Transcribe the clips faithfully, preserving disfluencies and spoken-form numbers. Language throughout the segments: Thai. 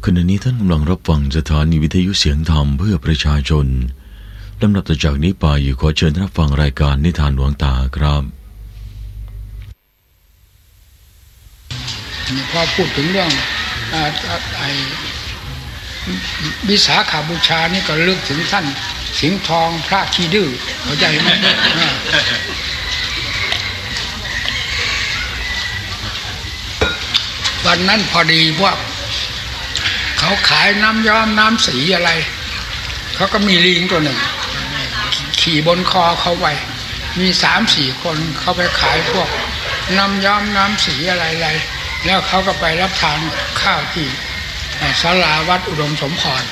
ขณะนี้ท่านกำลังรับฟังสถานีวิทยุเสียงธรรมเพื่อประชาชนลำดับต่อจากนี้ไปขอเชิญรับฟังรายการนิทานหลวงตาครับพอพูดถึงเรื่องไอ้วิสาขบูชานี่ก็ลึกถึงท่านสิงห์ทองพระขี้ดื้อเข้าใจไหม วันนั้นพอดีพวกเขาขายน้ำย้อมน้ำสีอะไรเขาก็มีลิงตัวหนึ่งขี่บนคอเขาไว้มีสามสี่คนเขาไปขายพวกน้ำย้อมน้ำสีอะไรอะไรแล้วเขาก็ไปรับทานข้าวที่ศาลาวัดอุดมสมพร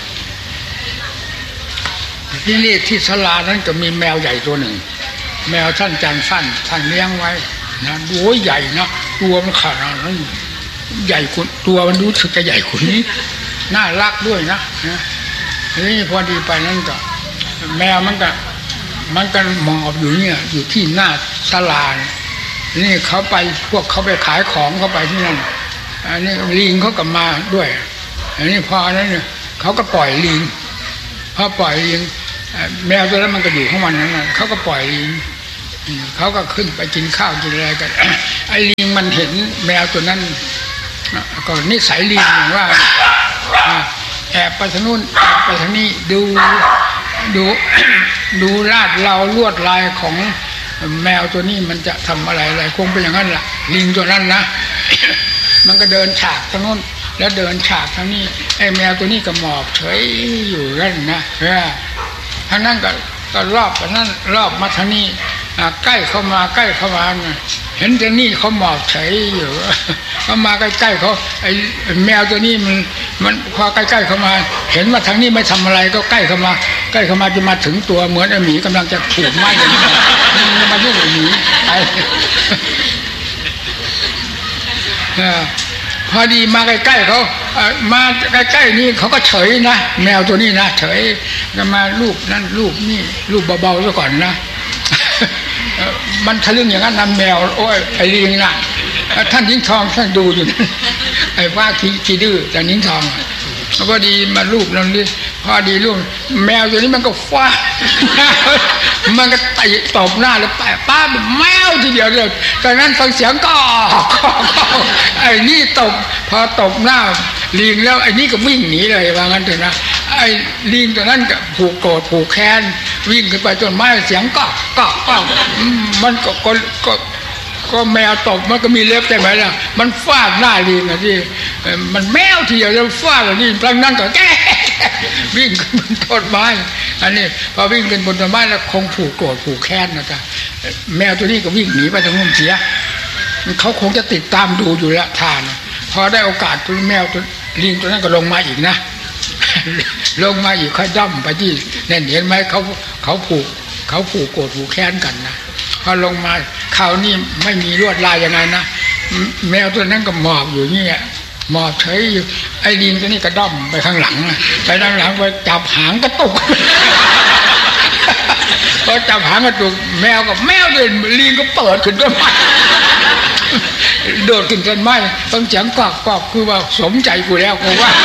ที่นี่ที่ศาลานั้นก็มีแมวใหญ่ตัวหนึ่งแมวท่านจันสั้นท่านเลี้ยงไว้นะดูใหญ่นะตัวมันขนาดนั้นใหญ่กว่าตัวมันรู้สึกจะใหญ่กว่านี้น่ารักด้วยนะนะนี่พอดีไปนั่นก็แมวมันก็มันก็หมอบอยู่เนี่ยอยู่ที่หน้าศาลานี่เขาไปพวกเขาไปขายของเขาไปที่นั่นอันนี้ลิงเขาก็มาด้วยอันนี้พอนั้นเนี่ยเขาก็ปล่อยลิงพอปล่อยลิงแมวตัวนั้นมันก็อยู่ของมันนั่นน่ะเขาก็ปล่อยลิงเขาก็ขึ้นไปกินข้าวกินอะไรกันไอ้ลิงมันเห็นแมวตัวนั้นก็นิสัยลิงอย่างว่าแอบไปทางนู้นแอบไปทางนี้ดูดูดูลาดเราลวดลายของแมวตัวนี้มันจะทำอะไรอะไรคงเป็นอย่างนั้นแหละลิงตัวนั้นนะมันก็เดินฉากทางนู้นแล้วเดินฉากทางนี้ไอ้แมวตัวนี้ก็หมอบเฉยอยู่นั่นนะเออทางนั้นก็ก็รอบทางนั้นรอบมาทางนี้ใกล้เข้ามาใกล้เข้ามาเห็นตัวนี้เขาหมอบเฉยอยู่เขามาใกล้ๆเขาไอ้แมวตัวนี้มันมันพอใกล้ๆเข้ามาเห็นว่าทางนี้ไม่ทำอะไรก็ใกล้เข้ามาใกล้เข้ามาจะมาถึงตัวเหมือนไอ้หมีกำลังจะถูกไม้อย่างนี้มายุ่งไอ้หมีไอ้พอดีมาใกล้ๆเขามาใกล้ๆนี่เขาก็เฉยนะแมวตัวนี้นะเฉยก็มาลูบนั่นลูบนี่ลูบเบาๆซะก่อนนะมันทะลึ่งอย่างนั้นนำแมวโอ้ยไอ้ลิงน่ะท่านนิ้งทองท่านดูอยู่นั่นไอ้ว่าขี้ขี้ดื้อแต่นิ้งทองแล้วพอดีมาลูบนั่นนี่พอดีลูบแมวตัวนี้มันก็ฟาดมันก็เตะตบหน้าแล้วแปะป้าแมวทีเดียวเลยตอนนั้นฟังเสียงก็ไอ้นี่ตบพอตบหน้าลิงแล้วไอ้นี่ก็วิ่งหนีเลยว่างั้นเถอะนะไอ้ลิงตัวนั้นก็ผูกโกรธผูกแค้นวิ่งขึ้นไปต้นไม้เสียงก็ก็ก็มันก็ก็ก็ก็แมวตบมันก็มีเล็บใช่ไหมล่ะมันฟาดหน้าลิงนะที่มันแมวทีเดียวแล้วฟาดแล้วนี่พลังนั้นก็แก้วิ่งขึ้นบนต้นไม้อันนี้พอวิ่งขึ้นบนต้นไม้แล้วคงผูกโกรธผูกแค้นนะจ๊ะแมวตัวนี้ก็วิ่งหนีไปทางนู้นเสียเขาคงจะติดตามดูอยู่แล้วทานพอได้โอกาสตัวแมวตัวลิงตัวนั้นก็ลงมาอีกนะลงมาอีกค่อยด้อมไปที่นั่นเห็นไหมเขาเขาผูกเขาผูกโกรธผูกแค้นกันนะพอลงมาคราวนี้ไม่มีลวดลายยังไงนะแมวตัวนั้นก็หมอบอยู่นี่หมอบเฉยอยู่ไอ้ลิงตัวนี้ก็ด้อมไปข้างหลังไปด้านหลังไปจับหางกระตุกพอจับหางกระตุกแมวก็แมวเดินลิงก็เปิดขึ้นต้นไม้โดดขึ้นต้นไม้ต้องเสียงกอกกอกคือว่าสมใจกูแล้วกูว่า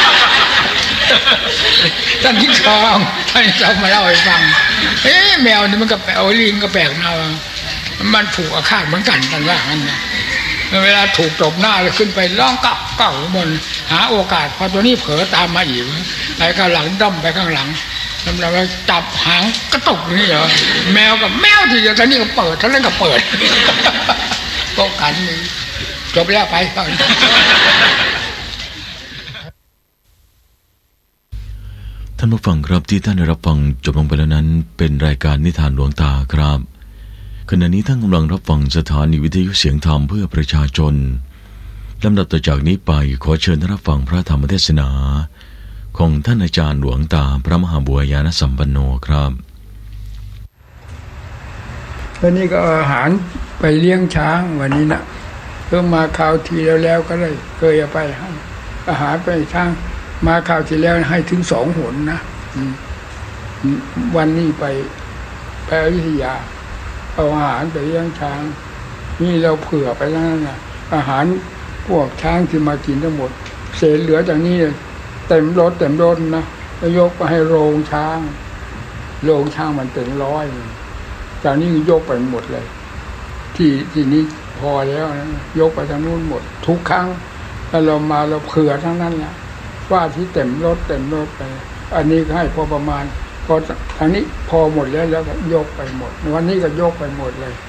ท่านที่คลองท่านจะมาเล่าให้ฟังเอ๊ะแมวนี่มันก็แปลลิงก็แปลกนะมันผูกอาฆาตเหมือนกันกันว่างั้นนะเวลาถูกตบหน้าเลยขึ้นไปร้องกักเก่าบนหาโอกาสพอตัวนี้เผลอตามมาอีกไปข้างหลังด้อมไปข้างหลังทำอะไรจับหางกระตุกนี่เหรอแมวกับแมวทีเดียวท่านนี้ก็เปิดท่านนั้นก็เปิดก็กันนี่จบแล้วไปก่อนท่านผู้ฟังครับที่ท่านได้รับฟังจบลงไปแล้วนั้นเป็นรายการนิทานหลวงตาครับขณะนี้ท่านกำลังรับฟังสถานีวิทยุเสียงธรรมเพื่อประชาชนลำดับต่อจากนี้ไปขอเชิญท่านรับฟังพระธรรมเทศนาของท่านอาจารย์หลวงตาพระมหาบัวยานสัมปันโนครับวันนี้ก็อาหารไปเลี้ยงช้างวันนี้นะเพิ่งมาคราวทีแล้วแล้วก็เลยเคยเอาไปให้อาหารไปช้างมาคราวที่แล้วให้ถึงสองหนนะวันนี้ไปไปอยุธยาเอาอาหารไปเลี้ยงช้างนี่เราเผื่อไปแล้วนะอาหารพวกช้างที่มากินทั้งหมดเศษเหลือจากนี้เต็มรถเต็มรถนะแล้วยกไปให้โรงช้างโรงช้างมันถึงร้อยจากนี้ยกไปหมดเลยที่ที่นี้พอแล้วนะยกไปทางนู้นหมดทุกครั้งแล้วเรามาเราเผื่อทั้งนั้นแหละว่าที่เต็มรถเต็มรถไปอันนี้ก็ให้พอประมาณพอทางนี้พอหมดแล้วแล้วก็ยกไปหมดวันนี้ก็ยกไปหมดเลย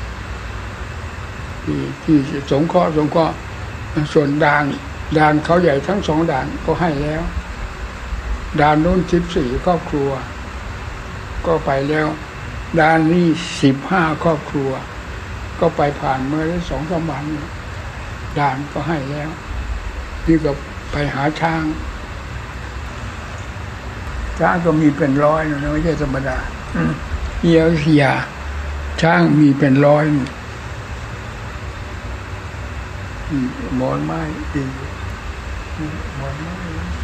ที่ที่สงเคราะห์สงเคราะห์ส่วนด่านด่านเขาใหญ่ทั้งสองด่านก็ให้แล้วด่านนู้นสิบสี่ครอบครัวก็ไปแล้วด่านนี้สิบห้าครอบครัวก็ไปผ่านเมื่อสองสามวันด่านก็ให้แล้วนี่ก็ไปหาช้างช้างก็มีเป็นร้อยนะไม่ใช่ธรรมดาเอียวเสียช้างมีเป็นร้อยหมอนไม้ดีหมอนไม้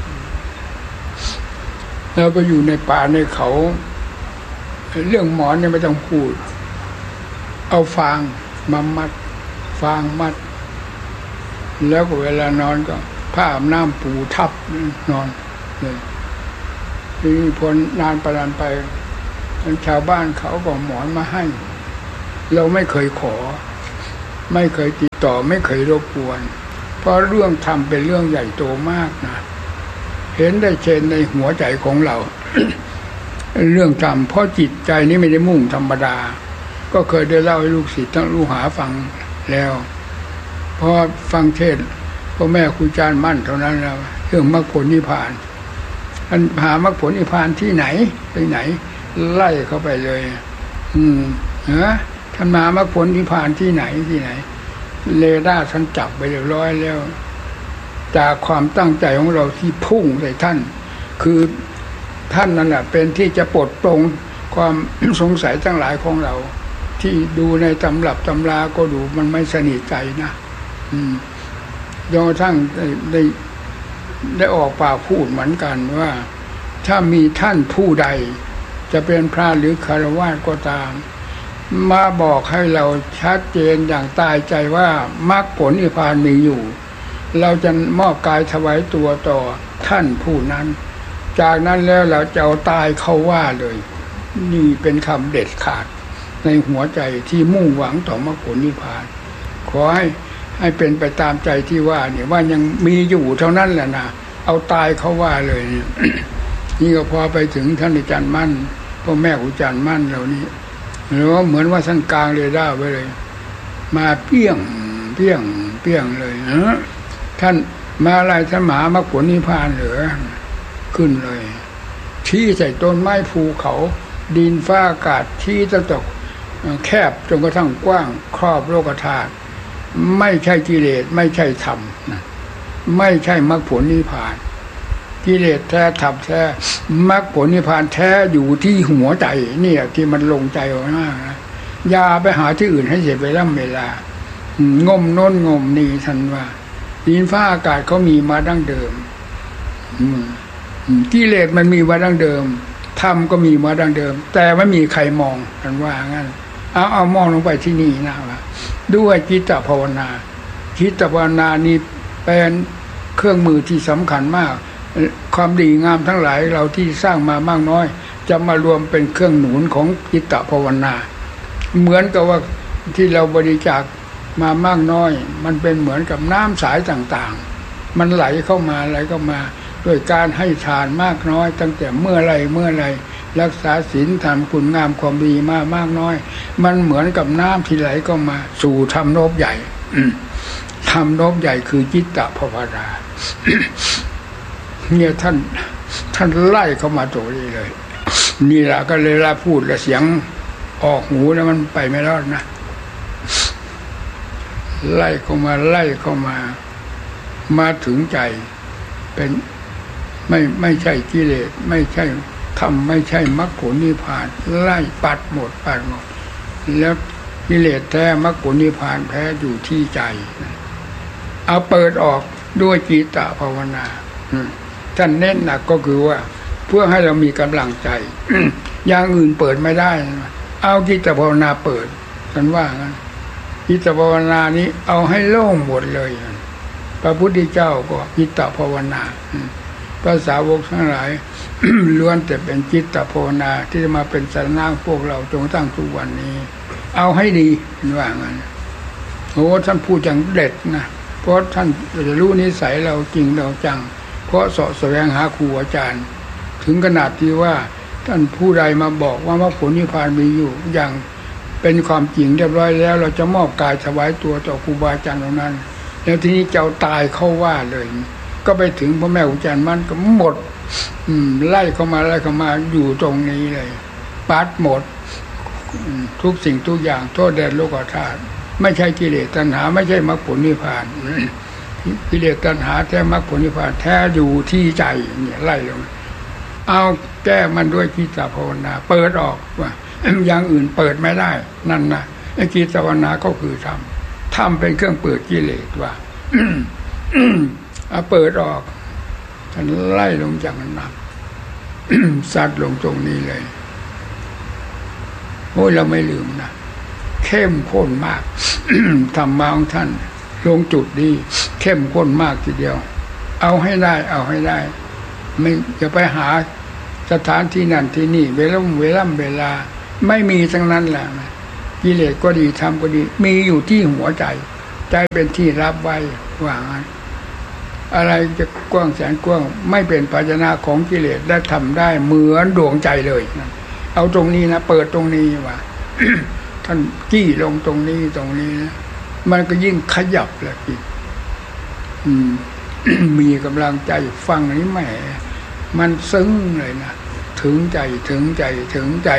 แล้วไปอยู่ในป่าในเขาเรื่องหมอนเนี่ยไม่ต้องพูดเอาฟางมามัดฟางมัดแล้วก็เวลานอนก็ผ้าอาบน้ำปูทับนอนเลยทีนี้พอนานไปนานไปชาวบ้านเขาก็หมอนมาให้เราไม่เคยขอไม่เคยติดต่อไม่เคยรบกวนเพราะเรื่องทำเป็นเรื่องใหญ่โตมากนะเห็นได้เช่นในหัวใจของเรา เรื่องทำเพราะจิตใจนี้ไม่ได้มุ่งธรรมดาก็เคยได้เล่าให้ลูกศิษย์ทั้งลูกหาฟังแล้วเพราะฟังเทศพ่อแม่ครูอาจารย์มั่นเท่านั้นแล้วเรื่องมรรคผลนิพพานท่านหามรรคผลนิพพานที่ไหนไปไหนไล่เข้าไปเลยอืมเหรอท่านมามรรคผลนิพพานที่ไหนที่ไหนเรดาร์ท่านจับไปเรียบร้อยแล้วจากความตั้งใจของเราที่พุ่งใส่ท่านคือท่านนั่นแหละเป็นที่จะปลดปลงความสงสัยทั้งหลายของเราที่ดูในตำรับตำราก็ดูมันไม่สนิทใจนะอืมจนกระทั่งได้ได้ได้ออกปากพูดเหมือนกันว่าถ้ามีท่านผู้ใดจะเป็นพระหรือคฤหัสถ์ก็ตามมาบอกให้เราชัดเจนอย่างตายใจว่ามรรคผลนิพพานมีอยู่เราจะมอบกายถวายตัวต่อท่านผู้นั้นจากนั้นแล้วเราจะเอาตายเข้าว่าเลยนี่เป็นคำเด็ดขาดในหัวใจที่มุ่งหวังต่อมรรคผลนิพพานขอให้ให้เป็นไปตามใจที่ว่าเนี่ยว่ายังมีอยู่เท่านั้นแหละนะเอาตายเข้าว่าเลย นี่ก็พอไปถึงท่านอาจารย์มั่นพ่อแม่ครูอาจารย์มั่นเหล่านี้หรือว่าเหมือนว่าท่านกลางเรดาร์ไว้เลยมาเปี้ยงเปี้ยงเปี้ยงเลยนะท่านมาอะไรท่านหมามรรคผลนิพพานเหรอขึ้นเลยชี้ใส่ต้นไม้ภูเขาดินฟ้าอากาศชี้ตั้งแต่แคบจนกระทั่งกว้างครอบโลกธาตุไม่ใช่กิเลสไม่ใช่ธรรมนะไม่ใช่มรรคผลนิพพานกิเลสแท้ธรรมแท้มรรคผลนิพพานแท้อยู่ที่หัวใจเนี่ยที่มันลงใจมากนะอย่าไปหาที่อื่นให้เสียเวลาเวลางมโน้นงมนี่ท่านว่าดินฟ้าอากาศเขามีมาดั้งเดิมกิเลสมันมีมาดั้งเดิมธรรมก็มีมาดั้งเดิมแต่ไม่มีใครมองกันว่างั้นเอาเอามองลงไปที่นี่นะว่าด้วยจิตภาวนาจิตภาวนานี้เป็นเครื่องมือที่สำคัญมากความดีงามทั้งหลายเราที่สร้างมามากน้อยจะมารวมเป็นเครื่องหนุนของจิตภาวนาเหมือนกับว่าที่เราบริจาคมามากน้อยมันเป็นเหมือนกับน้ำสายต่างๆมันไหลเข้ามาไหลเข้ามาด้วยการให้ทานมากน้อยตั้งแต่เมื่อไรเมื่อไรรักษาศีลทำคุณงามความดีมามากน้อยมันเหมือนกับน้ำที่ไหลเข้ามาสู่ธรรมโนบใหญ่ธรรมโนบใหญ่คือจิตตภาวนา เนี่ยท่านท่านไล่เข้ามาตรงนี้เลยนี่แหละก็เลยละพูดแล้วเสียงออกหูแล้วมันไปไม่รอดนะไล่เข้ามาไล่เข้ามามาถึงใจเป็นไม่ไม่ใช่กิเลสไม่ใช่ธรรมไม่ใช่มรรคผลนิพพานไล่ปัดหมดปัดหมดแล้วกิเลสแท้มรรคผลนิพพานแพ้อยู่ที่ใจเอาเปิดออกด้วยจิตตภาวนาท่านเน้นหนักก็คือว่าเพื่อให้เรามีกำลังใจ อย่างอื่นเปิดไม่ได้เอาจิตภาวนาเปิดกันว่างั้นจิตภาวนานี้เอาให้โล่งหมดเลยพระพุทธเจ้าก็จิตภาวนาพระสาวกทั้งหลาย ล้วนแต่เป็นจิตตภาวนาที่จะมาเป็นสารณะพวกเราจนตั้งทุกวันนี้เอาให้ดีว่างั้นโอ้ท่านพูดอย่างเด็ดนะเพราะท่านจะรู้นิสัยเราจริงเราจังเพราะเสาะแสวงหาครูอาจารย์ถึงขนาดที่ว่าท่านผู้ใดมาบอกว่ามรรคผลนิพพานมีอยู่อย่างเป็นความจริงเรียบร้อยแล้วเราจะมอบกายถวายตัวต่อครูบาอาจารย์เหล่านั้นแล้วทีนี้เจ้าตายเข้าว่าเลยก็ไปถึงพ่อแม่ครูอาจารย์มันก็หมดไล่เข้ามาไล่เข้ามาอยู่ตรงนี้เลยปัดหมดทุกสิ่งทุกอย่างโทษแดนโลกธาตุไม่ใช่กิเลสตัณหาไม่ใช่มรรคผลนิพพานกิเลสตัณหาแท้มรรคผลนิพพานแท้อยู่ที่ใจเนี่ยไล่ลงเอาแก้มันด้วยจิตภาวนาเปิดออกว่าอย่างอื่นเปิดไม่ได้นั่นนะไอ้จิตภาวนาก็คือธรรมธรรมเป็นเครื่องเปิดกิเลสว่าเอาเปิดออกท่านไล่ลงจากนั้นมาซัดลงตรงนี้เลยโอ้ยเราไม่ลืมนะเข้มข้นมาก ธรรมะของท่านลงจุดดีเข้มข้นมากทีเดียวเอาให้ได้เอาให้ได้ไม่จะไปหาสถานที่นั่นที่นี่เวลาเวลาเวลาไม่มีทั้งนั้นแหละกิเลสก็ดีธรรมก็ดีมีอยู่ที่หัวใจใจเป็นที่รับไว้ว่างั้นอะไรจะกว้างแสนกว้างไม่เป็นภาชนะของกิเลสและทำได้เหมือนดวงใจเลยเอาตรงนี้นะเปิดตรงนี้ว่า ท่านจี้ลงตรงนี้ตรงนี้นะมันก็ยิ่งขยับแหละพี่ มีกำลังใจฟังนี้แหมมันซึ้งเลยนะถึงใจถึงใจถึงใจ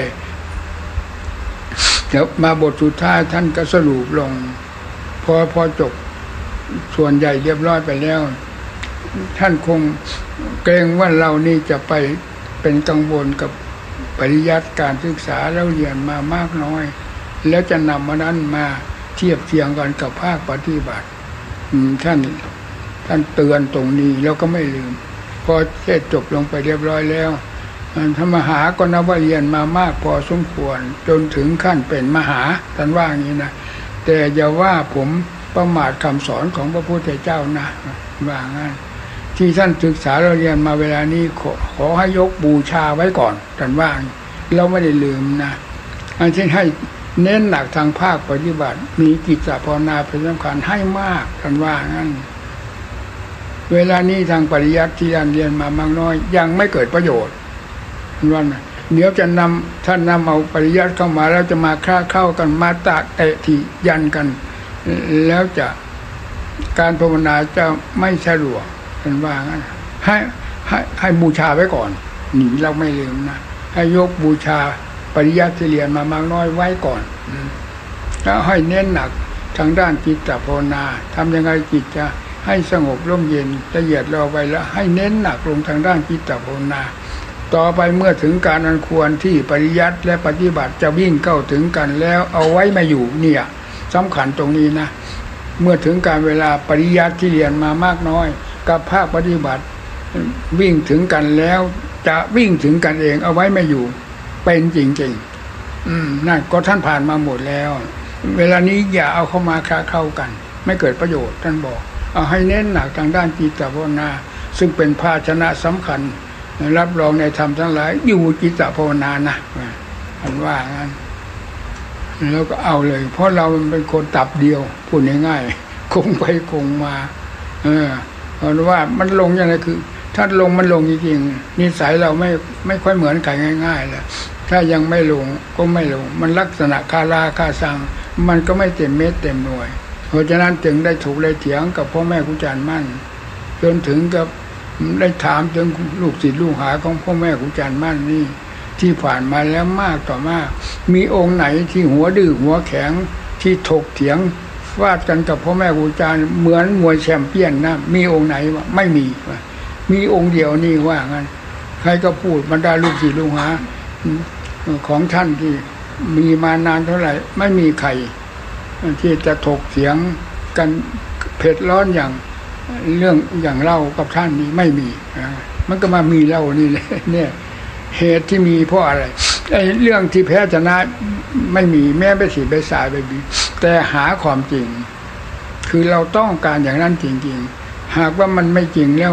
เดี๋ยวมาบทสุดท้ายท่านก็สรุปลงพอพอจบส่วนใหญ่เรียบร้อยไปแล้วท่านคงเกรงว่าเรานี่จะไปเป็นกังวลกับปริยัติการศึกษาแล้วเรียนมามากน้อยแล้วจะนำมานั้นมาเทียบเทียงกันกับภาคปฏิบัติท่านท่านเตือนตรงนี้แล้วก็ไม่ลืมพอเสร็จจบลงไปเรียบร้อยแล้วธรรมหาก็นับว่าเรียนมามากพอสมควรจนถึงขั้นเป็นมหาท่านว่าอย่างนี้นะแต่อย่าว่าผมประมาทคำสอนของพระพุทธเจ้านะว่างั้นที่ท่านศึกษาเราเรียนมาเวลานี้ขอขอให้ยกบูชาไว้ก่อนท่านว่าเราไม่ได้ลืมนะอันที่ให้เน้นหนักทางภาคปฏิบัติมีกิจจภาวนาเป็นสำคัญให้มากท่านว่างั้นเวลานี้ทางปริยัติที่เรียนมามากน้อยยังไม่เกิดประโยชน์ว่านะเดี๋ยวจะนำท่านนำเอาปริยัติเข้ามาแล้วจะมาฆ่าเข้ากันมาตะเตะที่ยันกันแล้วจะการภาวนาจะไม่สะดวกท่านว่างั้นให้ให้ให้บูชาไว้ก่อนหนีเราไม่ลืมนะให้ยกบูชาปริยัติที่เรียนมามากน้อยไว้ก่อนแล้วให้เน้นหนักทางด้านจิตภาวนาทำยังไงจิตจะให้สงบร่มเย็นละเอียดรอไปแล้วให้เน้นหนักลงทางด้านจิตภาวนาต่อไปเมื่อถึงการอันควรที่ปริยัติและปฏิบัติจะวิ่งเข้าถึงกันแล้วเอาไว้มาอยู่เนี่ยสำคัญตรงนี้นะเมื่อถึงการเวลาปริยัติที่เรียนมามากน้อยกับภาคปฏิบัติวิ่งถึงกันแล้วจะวิ่งถึงกันเองเอาไว้ไม่อยู่เป็นจริงๆอืมนั่นก็ท่านผ่านมาหมดแล้วเวลานี้อย่าเอาเข้ามาค้าเข้ากันไม่เกิดประโยชน์ท่านบอกเอาให้เน้นหนักทางด้านจิตภาวนาซึ่งเป็นภาชนะสำคัญรับรองในธรรมทั้งหลายอยู่จิตภาวนานะท่านว่างั้นแล้วก็เอาเลยเพราะเราเป็นคนตับเดียวพูดง่ายๆคงไปคงมาเออเพราะว่ามันลงอย่างไรคือถ้าลงมันลงจริงๆนิสัยเราไม่ไม่ค่อยเหมือนใครง่ายๆแล้วถ้ายังไม่ลงก็ไม่ลงมันลักษณะคาราคาซังมันก็ไม่เต็มเม็ดเต็มหน่วยเพราะฉะนั้นถึงได้ถูกเลยเถียงกับพ่อแม่ครูอาจารย์มั่นจนถึงกับได้ถามถึงลูกศิษย์ลูกหาของพ่อแม่ครูอาจารย์มั่นนี่ที่ผ่านมาแล้วมากต่อมากมีองค์ไหนที่หัวดื้อหัวแข็งที่ถกเถียงฟาดกันกับพ่อแม่ครูอาจารย์เหมือนมวยแชมเปี้ยนนะมีองค์ไหนวะไม่มีมีองค์เดียวนี่ว่างั้นใครก็พูดบรรดาลูกศิษย์ลูกหาของท่านที่มีมานานเท่าไหร่ไม่มีใครที่จะถกเถียงกันเผ็ดร้อนอย่างเรื่องอย่างเล่ากับท่านนี้ไม่มีมันก็มามีเล่านี่เลยเนี่ยเหตุที่มีเพราะอะไรไอ้เรื่องที่แพ้ชนะไม่มีแม้ไปสีไปสายไปบีแต่หาความจริงคือเราต้องการอย่างนั้นจริงๆหากว่ามันไม่จริงแล้ว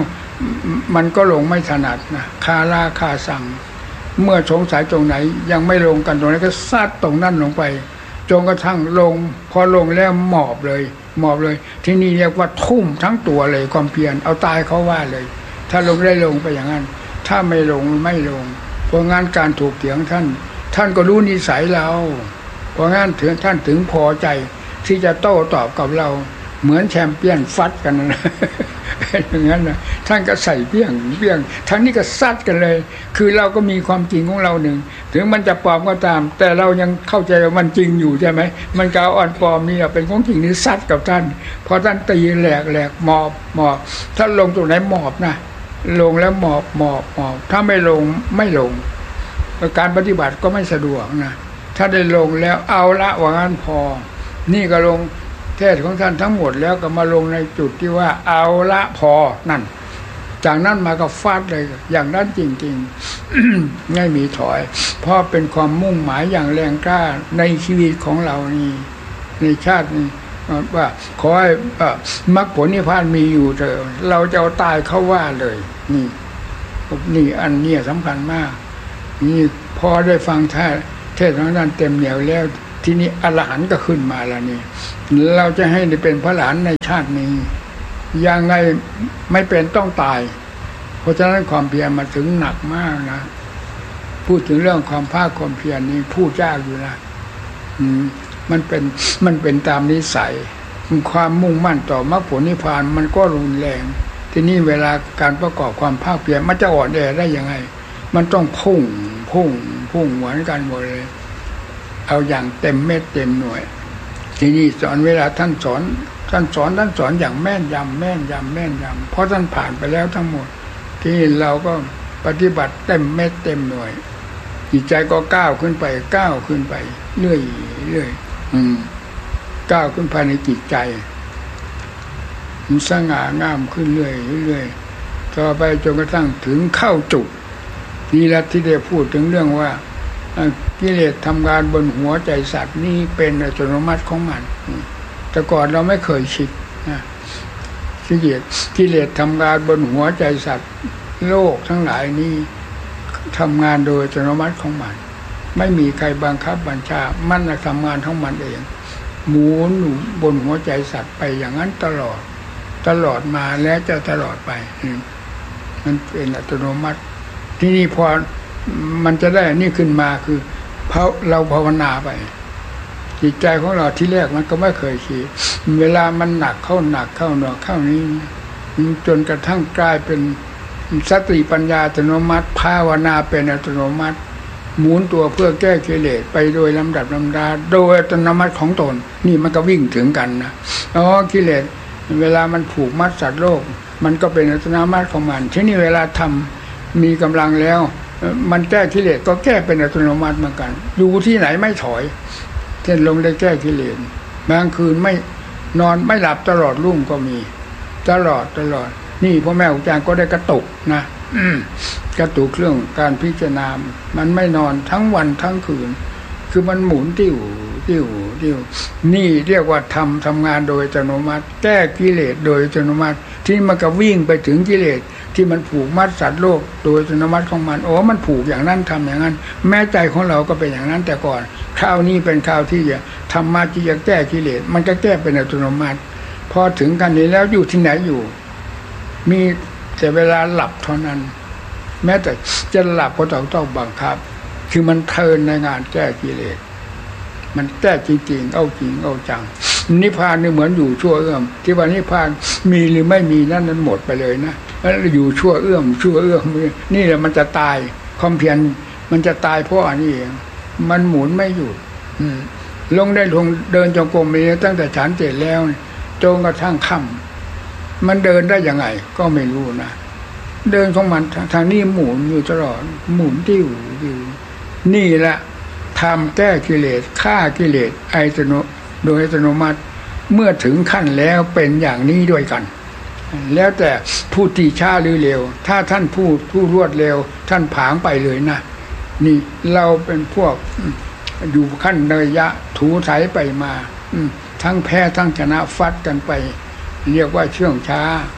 มันก็ลงไม่ถนัดนะคาราคาสั่งเมื่อสงสัยตรงไหนยังไม่ลงกันตรงไหนก็ซัดตรงนั้นลงไปจนกระทั่งลงพอลงแล้วหมอบเลยหมอบเลยที่นี่เรียกว่าทุ่มทั้งตัวเลยความเพียรเอาตายเขาว่าเลยถ้าลงได้ลงไปอย่างนั้นถ้าไม่ลงไม่ลงเพราะงั้นการถูกเถียงท่านท่านก็รู้นิสัยเราเพราะงั้นถึงท่านถึงพอใจที่จะโต้ตอบกับเราเหมือนแชมเปี้ยนฟัดกันนะอย่างนั้นนะท่านก็ใส่เปี้ยงเปี้ยงทั้งนี้ก็ซัดกันเลยคือเราก็มีความจริงของเราหนึ่งถึงมันจะปลอมก็ตามแต่เรายังเข้าใจว่ามันจริงอยู่ใช่ไหมมันกาวอ่อนปลอมนี่เป็นของจริงนี่ซัดกับท่านพอท่านตีแหลกแหลกหมอบหมอบถ้าลงตรงไหนหมอบนะลงแล้วหมอบหมอบหมอบถ้าไม่ลงไม่ลงการปฏิบัติก็ไม่สะดวกนะถ้าได้ลงแล้วเอาละว่างั้นพอนี่ก็ลงเทศของท่านทั้งหมดแล้วก็มาลงในจุดที่ว่าเอาละพอนั่นจากนั้นมาก็ฟาดเลยอย่างนั้นจริงๆ ไม่มีถอยเพราะเป็นความมุ่งหมายอย่างแรงกล้าในชีวิตของเรานี่ในชาตินี้ว่าขอให้มรรคผลนิพพานมีอยู่เถอะเราจะเอาตายเข้าว่าเลยนี่นี่อันนี้สำคัญมากนี่พอได้ฟังเทศของท่านเต็มเหนียวแล้วทีนี้อรหันต์ก็ขึ้นมาแล้วนี่เราจะให้ได้เป็นพระอรหันต์ในชาตินี้ยังไงไม่เป็นต้องตายเพราะฉะนั้นความเพียรมาถึงหนักมากนะพูดถึงเรื่องความภาคความเพียรนี้พูดยากอยู่นะอืมมันเป็นมันเป็นตามนิสัยความมุ่งมั่นต่อมรรคผลนิพพานมันก็รุนแรงทีนี้เวลาการประกอบความภาคเพียรมันจะอ่อนแอได้ยังไงมันต้องพุ่งพุ่งพุ่งเหมือนกันหมดเลยเอาอย่างเต็มเม็ดเต็มหน่วยทีนี้สอนเวลาท่านสอนท่านสอนท่านสอนอย่างแม่นยำแม่นยำแม่นยำเพราะท่านผ่านไปแล้วทั้งหมดที่เราก็ปฏิบัติเต็มเม็ดเต็มหน่วยจิตใจก็ก้าวขึ้นไปก้าวขึ้นไปเรื่อยเรื่อยอืมก้าวขึ้นภายในจิตใจมันสง่างามขึ้นเรื่อยเรื่อยต่อไปจนกระทั่งถึงเข้าจุดนี่แหละที่ได้พูดถึงเรื่องว่ากิเลสทำงานบนหัวใจสัตว์นี่เป็นอัตโนมัติของมันแต่ก่อนเราไม่เคยคิดนะกิเลสกิเลสทำงานบนหัวใจสัตว์โลกทั้งหลายนี้ทำงานโดยอัตโนมัติของมันไม่มีใครบังคับบัญชามันทำงานของมันเองหมุนบนหัวใจสัตว์ไปอย่างนั้นตลอดตลอดมาและจะตลอดไปมันเป็นอัตโนมัติที่นี่พอมันจะได้นี่ขึ้นมาคือเพราะเราภาวนาไปจิตใจของเราที่แรกมันก็ไม่เคยคิดเวลามันหนักเข้าหนักเข้าหนักเข้านี้จนกระทั่งกลายเป็นสติปัญญาอัตโนมัติภาวนาเป็นอัตโนมัติหมุนตัวเพื่อแก้กิเลสไปโดยลำดับลำดาโดยอัตโนมัติของตนนี่มันก็วิ่งถึงกันนะอ๋อกิเลสเวลามันผูกมัดสัตว์โลกมันก็เป็นอัตโนมัติของมันที่นี่เวลาทำมีกำลังแล้วมันแก้กิเลสก็แก้เป็นอัตโนมัติเหมือนกันอยู่ที่ไหนไม่ถอยเช่นลงได้แก้กิเลสบางคืนไม่นอนไม่หลับตลอดรุ่งก็มีตลอดตลอดนี่พ่อแม่อาจารย์ก็ได้กระตุกนะกระตุกเรื่องการพิจารณามันไม่นอนทั้งวันทั้งคืนคือมันหมุนติ้วติ้วติ้วนี่เรียกว่าทำทำงานโดยอัตโนมัติแก้กิเลสโดยอัตโนมัติที่มันก็วิ่งไปถึงกิเลสที่มันผูกมัดสัตว์โลกโดยอัตโนมัติของมันโอ้มันผูกอย่างนั้นทำอย่างนั้นแม้ใจของเราก็เป็นอย่างนั้นแต่ก่อนคราวนี้เป็นคราวที่จะทำมาที่จะแก้กิเลสมันก็แก้เป็นอัตโนมัติพอถึงกันนี้แล้วอยู่ที่ไหนอยู่มีแต่เวลาหลับเท่านั้นแม้แต่จะหลับก็ต้องต้องบังคับคือมันเทินในงานแก้กิเลสมันแก้จริงๆเอาจริงเอาจังนิพพานนี่เหมือนอยู่ชั่วเอื้อมที่ว่านิพพานมีหรือไม่มีนั่นนั้นหมดไปเลยนะแล้วอยู่ชั่วเอื้อมชั่วเอื้อมนี่แหละมันจะตายความเพียรมันจะตายเพราะอันนี้เองมันหมุนไม่หยุดลงได้ลงเดินจงกรมมีตั้งแต่ฉันเสร็จแล้วจนกระทั่งค่ำมันเดินได้ยังไงก็ไม่รู้นะเดินของมันทางนี้หมุนอยู่ตลอดหมุนติ้วติ้วนี่แหละทำแก้กิเลสฆ่ากิเลสไอตโนโดยอัตโนมัติเมื่อถึงขั้นแล้วเป็นอย่างนี้ด้วยกันแล้วแต่ผู้ที่ช้าหรือเร็วถ้าท่านพูดผู้รวดเร็วท่านผางไปเลยนะนี่เราเป็นพวกอยู่ขั้นเนยยะถูไถไปมาทั้งแพ้ทั้งชนะฟัดกันไปเรียกว่าเชื่องช้า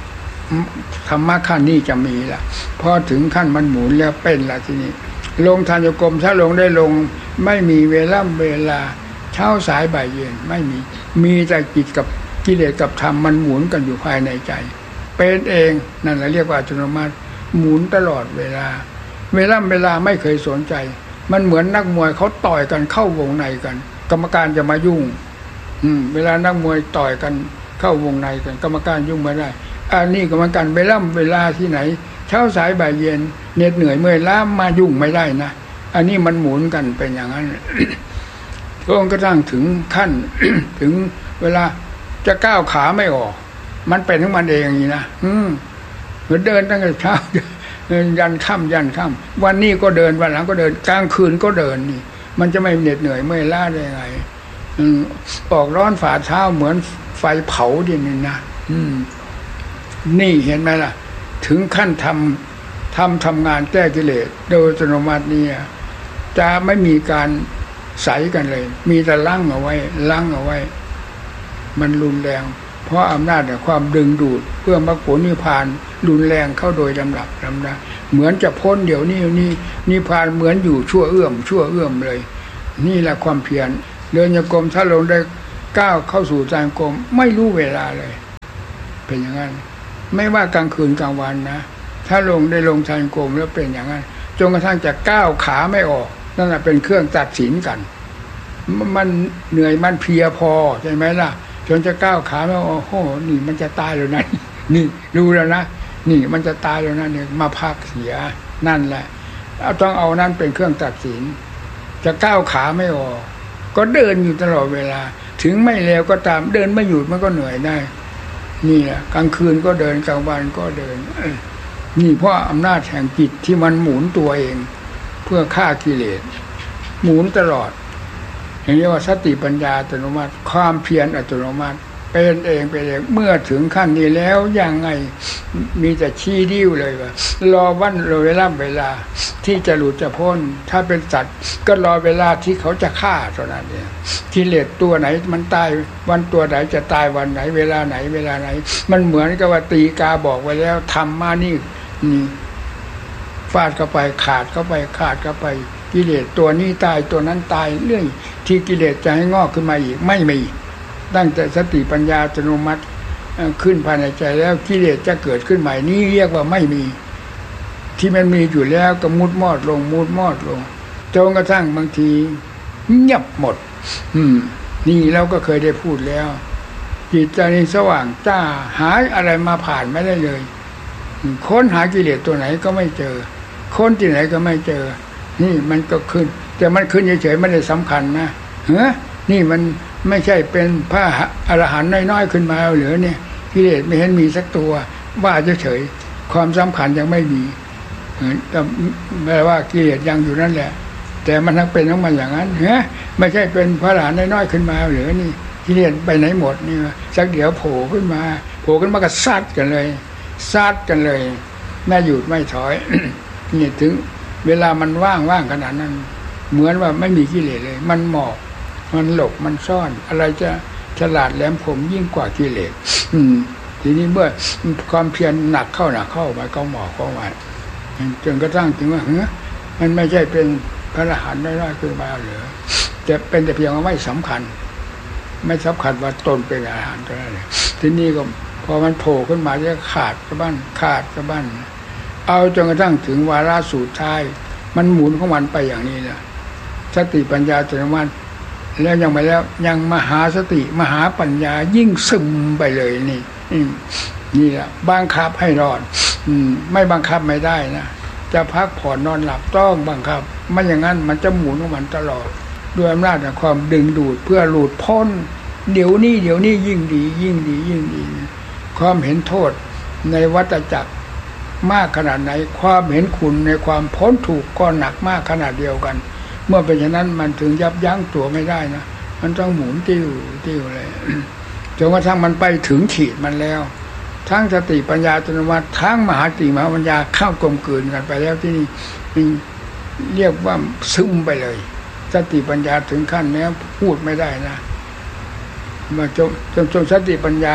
ธรรมะขั้นนี้จะมีละพอถึงขั้นมันหมุนแล้วเป็นละทีนี้ลงทานโยกรมถ้าลงได้ลงไม่มีเวลาเวลาเช้าสายบ่ายเย็นไม่มีมีแต่จิตกับกิเลสกับธรรมมันหมุนกันอยู่ภายในใจเป็นเองนั่นแหละเรียกว่าอัตโนมัติหมุนตลอดเวลาเวลาเวลาไม่เคยสนใจมันเหมือนนักมวยเขาต่อยกันเข้าวงในกันกรรมการจะมายุ่งอืมเวลานักมวยต่อยกันเข้าวงในกันกรรมการยุ่งไม่ได้อันนี้กรรมการเวลาเวลาที่ไหนเช้าสายบ่ายเย็นเหน็ดเหนื่อยเมื่อยล้ามายุ่งไม่ได้นะอันนี้มันหมุนกันเป็นอย่างนั้น จนกระทั่งถึงขั้น ถึงเวลาจะก้าวขาไม่ออกมันเป็นของมันเองอย่างนี้นะอืมเหมือนเดินตั้งแต่เช้า ยันค่ำยันค่ำวันนี้ก็เดินวันหลังก็เดินกลางคืนก็เดินนี่มันจะไม่เหน็ดเหนื่อยเมื่อยล้าได้ไงออกร้อนฝ่าเท้าเหมือนไฟเผาดินี่นะอืมนี่เห็นไหมล่ะถึงขั้นทำทำทำงานแก้กิเลสโดยอัตโนมัตินี่จะไม่มีการใสกันเลยมีแต่ลั่งเอาไว้ลั่งเอาไว้มันรุนแรงเพราะอำนาจแห่งความดึงดูดเพื่อมรรคผลนิพพานรุนแรงเข้าโดยลำดับลำดับเหมือนจะพ้นเดี๋ยวนี้นี่นิพพานเหมือนอยู่ชั่วเอื้อมชั่วเอื้อมเลยนี่แหละความเพียรเดินโยกรมถ้าลงได้ก้าวเข้าสู่ทางกรมไม่รู้เวลาเลยเป็นอย่างนั้นไม่ว่ากลางคืนกลางวันนะถ้าลงได้ลงทางกรมแล้วเป็นอย่างนั้นจนกระทั่งจะก้าวขาไม่ออกนั่นแหละเป็นเครื่องตัดสินกันมันเหนื่อยมันเพลียพอใช่ไหมล่ะจนจะก้าวขาแล้วโอ้โหนี่มันจะตายแล้วนะนี่รู้แล้วนะนี่มันจะตายแล้วนะเนี่ยมาพักเสียนั่นแหละต้องเอานั่นเป็นเครื่องตัดสินจะก้าวขาไม่ออกก็เดินอยู่ตลอดเวลาถึงไม่เร็วก็ตามเดินไม่หยุดมันก็เหนื่อยได้นี่แหละกลางคืนก็เดินกลางวันก็เดินนี่เพราะอำนาจแห่งจิตที่มันหมุนตัวเองเพื่อฆ่ากิเลสหมุนตลอดอย่างนี้ว่าสติปัญญาอัตโนมัติความเพียรอัตโนมัติเป็นเองเป็นเองเมื่อถึงขั้นนี้แล้วยังไงมีแต่ชี้ดิ้วเลยว่ารอวันรอเวลาเวลาที่จะหลุดจะพ้นถ้าเป็นสัตว์ก็รอเวลาที่เขาจะฆ่าเท่านั้นเองกิเลสตัวไหนมันตายวันตัวไหนจะตายวันไหนเวลาไหนเวลาไหนมันเหมือนกับว่าตีกาบอกไว้แล้วทำมานี่นี่ฟาดเข้าไปขาดเข้าไปขาดเข้าไปกิเลสตัวนี้ตายตัวนั้นตายเรื่องที่กิเลสจะให้งอกขึ้นมาอีกไม่มีตั้งแต่สติปัญญาอัตโนมัติขึ้นภายในใจแล้วกิเลสจะเกิดขึ้นใหม่นี้เรียกว่าไม่มีที่มันมีอยู่แล้วก็มุดมอดลงมุดมอดลงจนกระทั่งบางทีเงียบหมดอืมนี่เราก็เคยได้พูดแล้วจิตใจนี่สว่างจ้าหาอะไรมาผ่านไม่ได้เลยค้นหากิเลสตัวไหนก็ไม่เจอค้นที่ไหนก็ไม่เจอนี่มันก็ขึ้นแต่มันขึ้นเฉยๆไม่ได้สำคัญนะเฮ้อนี่มันไม่ใช่เป็นพระอรหันต์น้อยๆขึ้นมาหรือเนี่ยกิเลสไม่เห็นมีสักตัวว่าเฉยๆความสำคัญยังไม่มีแต่แปลว่ากิเลสยังอยู่นั่นแหละแต่มันทั้งเป็นของมันอย่างนั้นเฮ้อไม่ใช่เป็นพระอรหันต์น้อยๆขึ้นมาหรือนี่กิเลสไปไหนหมดนี่สักเดี๋ยวโผล่ขึ้นมาโผล่ขึ้นมาก็ซัดกันเลยซัดกันเลยไม่หยุดไม่ถอย นี่ถึงเวลามันว่างว่างขนาดนั้นเหมือนว่าไม่มีกิเลสเลยมันหมอบมันหลบมันซ่อนอะไรจะฉลาดแหลมคมยิ่งกว่ากิเลสอืมทีนี้เมื่อความเพียรหนักเข้าหนักเข้าไปก็หมอบก็ว่าจนกระทั่งถึงว่าเฮ้ยมันไม่ใช่เป็นพระอรหันต์ได้ๆขึ้นมาเหรอจะเป็นแต่เพียงว่าไม่สำคัญไม่สำคัญว่าตนเป็นอรหันต์เท่านั้นเลยทีนี้ก็พอมันโผล่ขึ้นมาจะขาดกระบ้านขาดกระบ้านเอาจนกระทั่งถึงวาระสุดท้ายมันหมุนของมันไปอย่างนี้แหละสติปัญญาอัตโนมัติแล้วยังไปแล้วยังมหาสติมหาปัญญายิ่งซึมไปเลยนี่นี่แหละบังคับให้รอดไม่บังคับไม่ได้นะจะพักผ่อนนอนหลับต้องบังคับไม่อย่างนั้นมันจะหมุนของมันตลอดด้วยอำนาจแห่งความดึงดูดเพื่อหลุดพ้นเดี๋ยวนี้เดี๋ยวนี้ยิ่งดียิ่งดียิ่งดีความเห็นโทษในวัฏจักรมากขนาดไหนความเห็นคุณในความพ้นถูกก็หนักมากขนาดเดียวกันเมื่อเป็นอย่างนั้นมันถึงยับยั้งตัวไม่ได้นะมันต้องหมุนติ้วติ้วเลยจนกระทั่งมันไปถึงขีดมันแล้วทั้งสติปัญญาอัตโนมัติทั้งมหาสติมหาปัญญาเข้ากลมกลืนกันไปแล้วที่นี่เรียกว่าซึมไปเลยสติปัญญาถึงขั้นนี้พูดไม่ได้นะมาจนจนจนสติปัญญา